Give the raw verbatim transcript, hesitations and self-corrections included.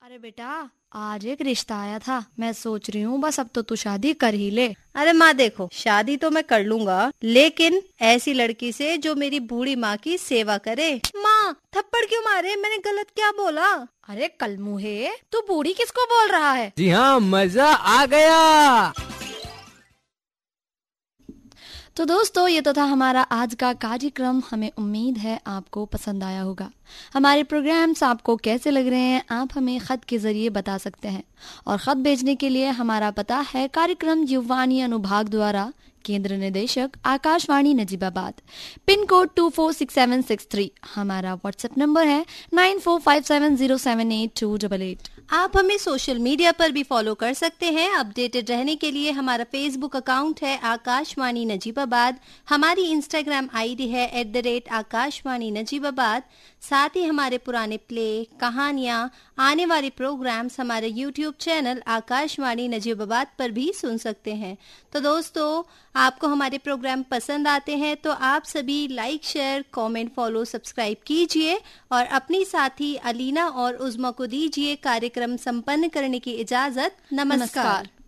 अरे बेटा, आज एक रिश्ता आया था। मैं सोच रही हूँ बस अब तो तू शादी कर ही ले। अरे माँ देखो, शादी तो मैं कर लूंगा, लेकिन ऐसी लड़की से जो मेरी बूढ़ी माँ की सेवा करे। माँ थप्पड़ क्यों मारे? मैंने गलत क्या बोला? अरे कलमुहे, तू बूढ़ी किसको बोल रहा है? जी हाँ, मजा आ गया। तो दोस्तों, ये तो था हमारा आज का कार्यक्रम। हमें उम्मीद है आपको पसंद आया होगा। हमारे प्रोग्राम्स आपको कैसे लग रहे हैं आप हमें खत के जरिए बता सकते हैं। और खत भेजने के लिए हमारा पता है कार्यक्रम युवानी अनुभाग द्वारा, केंद्र निदेशक Akashvani Najibabad, pin code to four six seven six three. हमारा व्हाट्सएप नंबर है nine four five seven zero seven eight to double eight. आप हमें सोशल मीडिया पर भी फॉलो कर सकते हैं। अपडेटेड रहने के लिए हमारा फेसबुक अकाउंट है आकाशवाणी नजीबाबाद, हमारी इंस्टाग्राम आईडी है at the rate Akashvani Najibabad. साथ ही हमारे पुराने प्ले, कहानियाँ, आने वाले प्रोग्राम्स हमारे यूट्यूब चैनल आकाशवाणी नजीबाबाद पर भी सुन सकते हैं। तो दोस्तों, आपको हमारे प्रोग्राम पसंद आते हैं तो आप सभी like, share, comment, follow, subscribe कीजिए और अपनी साथी अलीना और उज़्मा को दीजिए कार्यक्रम संपन्न करने की इजाजत। नमस्कार, नमस्कार।